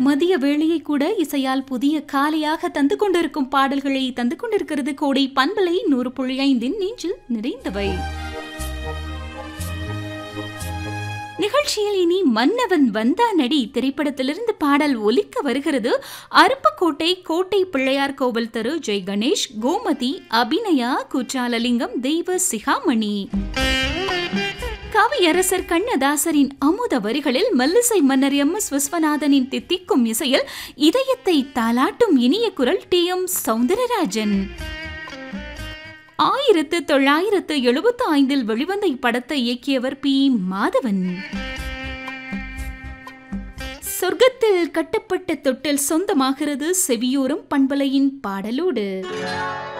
மதிய வேளையை கூட இசையால் புதிய காலையாக தந்து கொண்டிருக்கும் பாடல்களை தந்து கொண்டிருக்கிறது கோடை பண்பலை 100.5 நெஞ்சில் நிறைந்தவை. நிகழ்ச்சியில் இனி மன்னவன் வந்தானடி திரைப்படத்திலிருந்து பாடல் ஒலிக்க வருகிறது. அருப்புக்கோட்டை கோட்டை பிள்ளையார் கோவில் தெரு ஜெய் கணேஷ், கோமதி, அபிநயா, குற்றாலலிங்கம், தெய்வ சிகாமணி. கவியரசர் கண்ணதாசரின் அமுத வரிகளில் மெல்லிசை மன்னர் எம்.எஸ். விஸ்வநாதனின் தித்திக்கும் இசையில் இதயத்தை தாலாட்டும் இனிய குரல் டி.எம். சௌந்தரராஜன். 1975 வெளிவந்த இப்படத்தை இயக்கியவர் பி. மாதவன். சொர்க்கத்தில் கட்டப்பட்ட தொட்டில் சொந்தமாகிறது செவியோரம் பண்பலையின் பாடலோடு.